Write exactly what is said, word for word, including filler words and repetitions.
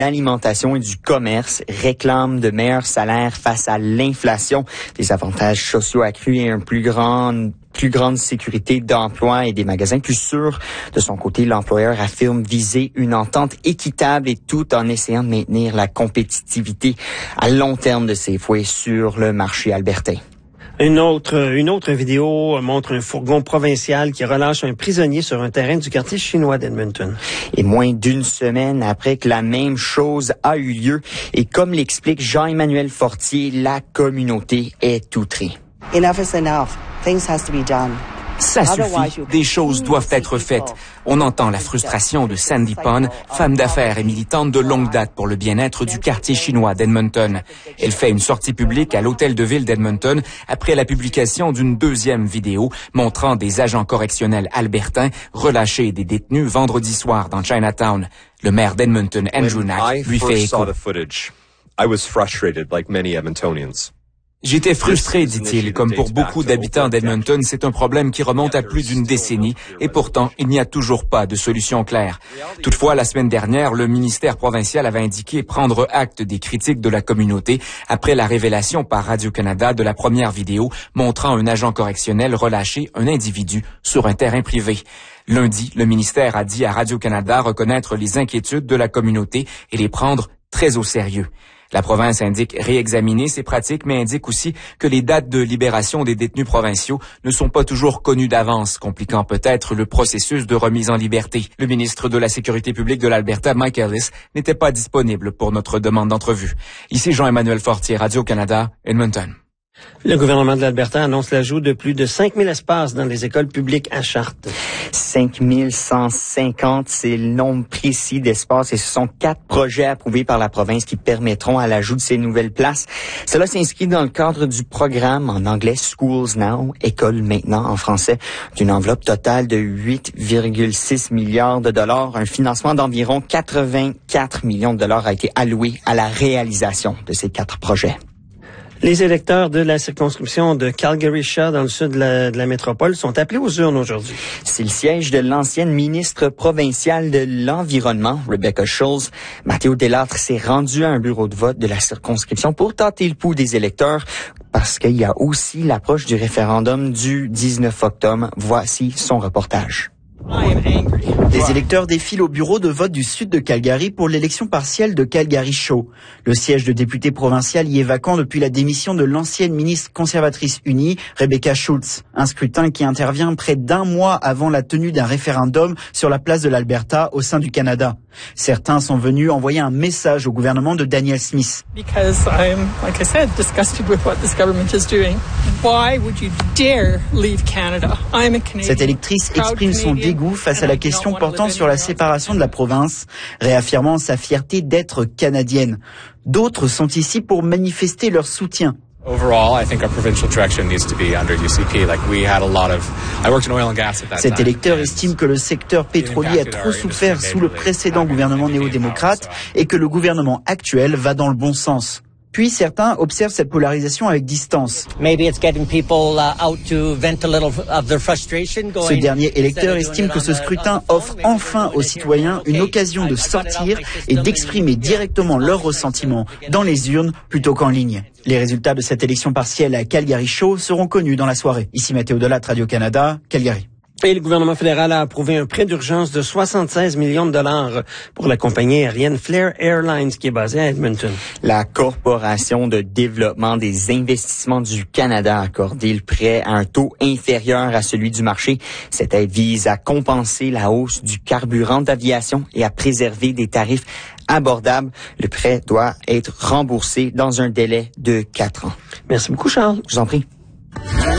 L'alimentation et du commerce réclament de meilleurs salaires face à l'inflation, des avantages sociaux accrus et une plus grande plus grande sécurité d'emploi et des magasins plus sûrs. De son côté, l'employeur affirme viser une entente équitable et tout en essayant de maintenir la compétitivité à long terme de Safeway sur le marché albertain. Une autre, une autre vidéo montre un fourgon provincial qui relâche un prisonnier sur un terrain du quartier chinois d'Edmonton. Et moins d'une semaine après que la même chose a eu lieu, et comme l'explique Jean-Emmanuel Fortier, la communauté est outrée. Enough is enough. Things has to be done. Ça suffit, des choses doivent être faites. On entend la frustration de Sandy Pond, femme d'affaires et militante de longue date pour le bien-être du quartier chinois d'Edmonton. Elle fait une sortie publique à l'hôtel de ville d'Edmonton après la publication d'une deuxième vidéo montrant des agents correctionnels albertains relâcher des détenus vendredi soir dans Chinatown. Le maire d'Edmonton, Andrew Knack, lui fait écho. J'étais frustré, dit-il. Comme pour beaucoup d'habitants d'Edmonton, c'est un problème qui remonte à plus d'une décennie et pourtant, il n'y a toujours pas de solution claire. Toutefois, la semaine dernière, le ministère provincial avait indiqué prendre acte des critiques de la communauté après la révélation par Radio-Canada de la première vidéo montrant un agent correctionnel relâcher un individu sur un terrain privé. Lundi, le ministère a dit à Radio-Canada reconnaître les inquiétudes de la communauté et les prendre très au sérieux. La province indique réexaminer ces pratiques, mais indique aussi que les dates de libération des détenus provinciaux ne sont pas toujours connues d'avance, compliquant peut-être le processus de remise en liberté. Le ministre de la Sécurité publique de l'Alberta, Mike Ellis, n'était pas disponible pour notre demande d'entrevue. Ici Jean-Emmanuel Fortier, Radio-Canada, Edmonton. Le gouvernement de l'Alberta annonce l'ajout de plus de cinq mille espaces dans les écoles publiques à Chartres. cinq mille cent cinquante, c'est le nombre précis d'espaces et ce sont quatre projets approuvés par la province qui permettront à l'ajout de ces nouvelles places. Cela s'inscrit dans le cadre du programme en anglais Schools Now, École maintenant en français, d'une enveloppe totale de huit virgule six milliards de dollars. Un financement d'environ quatre-vingt-quatre millions de dollars a été alloué à la réalisation de ces quatre projets. Les électeurs de la circonscription de Calgary-Shaw dans le sud de la, de la métropole sont appelés aux urnes aujourd'hui. C'est le siège de l'ancienne ministre provinciale de l'Environnement, Rebecca Schulz. Mathéo Delattre s'est rendu à un bureau de vote de la circonscription pour tâter le pouls des électeurs parce qu'il y a aussi l'approche du référendum du dix-neuf octobre. Voici son reportage. Les électeurs défilent au bureau de vote du sud de Calgary pour l'élection partielle de Calgary-Shaw. Le siège de député provincial y est vacant depuis la démission de l'ancienne ministre conservatrice unie, Rebecca Schulz. Un scrutin qui intervient près d'un mois avant la tenue d'un référendum sur la place de l'Alberta au sein du Canada. Certains sont venus envoyer un message au gouvernement de Danielle Smith. Because I'm, like I said, disgusted with what this government is doing. Why would you dare leave Canada? I'm a Canadian. Cette électrice exprime son dégoût face à la question portant sur la séparation de la province, réaffirmant sa fierté d'être canadienne. D'autres sont ici pour manifester leur soutien. Cet électeur estime que le secteur pétrolier a trop souffert sous le précédent gouvernement néo-démocrate et que le gouvernement actuel va dans le bon sens. Puis certains observent cette polarisation avec distance. Ce dernier électeur estime que ce scrutin offre enfin aux citoyens une occasion de sortir et d'exprimer directement leurs ressentiments dans les urnes plutôt qu'en ligne. Les résultats de cette élection partielle à Calgary-Shaw seront connus dans la soirée. Ici Mathéo Delattre, Radio-Canada, Calgary. Et le gouvernement fédéral a approuvé un prêt d'urgence de soixante-seize millions de dollars pour la compagnie aérienne Flair Airlines qui est basée à Edmonton. La Corporation de développement des investissements du Canada a accordé le prêt à un taux inférieur à celui du marché. Cette aide vise à compenser la hausse du carburant d'aviation et à préserver des tarifs abordables. Le prêt doit être remboursé dans un délai de quatre ans. Merci beaucoup, Charles. Je vous en prie.